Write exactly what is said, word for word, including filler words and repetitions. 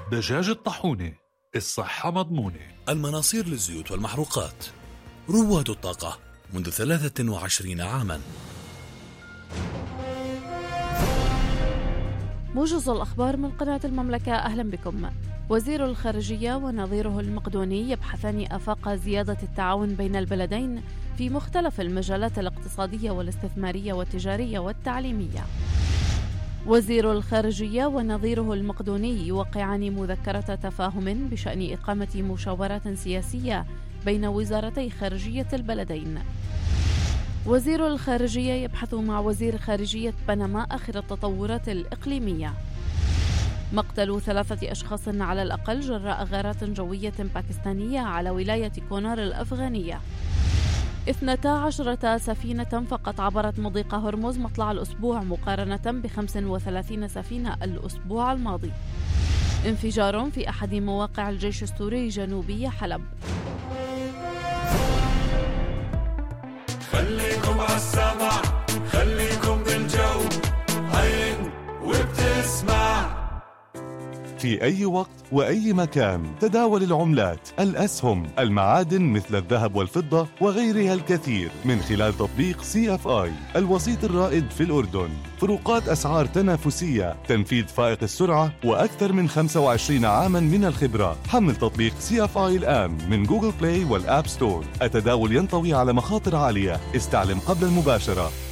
دجاج الطاحونة، الصحة مضمونة. المناصير للزيوت والمحروقات، رواد الطاقة منذ ثلاثة وعشرين عاما. موجز الأخبار من قناة المملكة، أهلا بكم. وزير الخارجية ونظيره المقدوني يبحثان آفاق زيادة التعاون بين البلدين في مختلف المجالات الاقتصادية والاستثمارية والتجارية والتعليمية. وزير الخارجية ونظيره المقدوني يوقعان مذكرة تفاهم بشأن إقامة مشاورات سياسية بين وزارتي خارجية البلدين. وزير الخارجية يبحث مع وزير خارجية بنما آخر التطورات الإقليمية. مقتل ثلاثة أشخاص على الأقل جراء غارات جوية باكستانية على ولاية كونار الأفغانية. اثنتا عشرة سفينة فقط عبرت مضيق هرمز مطلع الأسبوع مقارنة بخمس وثلاثين سفينة الأسبوع الماضي. انفجار في أحد مواقع الجيش السوري جنوبي حلب. خليكم عالسمع، خليكم بالجو، عين وبتسمع. في أي وقت وأي مكان تداول العملات، الأسهم، المعادن مثل الذهب والفضة وغيرها الكثير من خلال تطبيق سي اف آي الوسيط الرائد في الأردن. فروقات أسعار تنافسية، تنفيذ فائق السرعة، وأكثر من خمسة وعشرين عاما من الخبرة. حمل تطبيق سي اف آي الآن من جوجل بلاي والآب ستور. التداول ينطوي على مخاطر عالية، استعلم قبل المباشرة.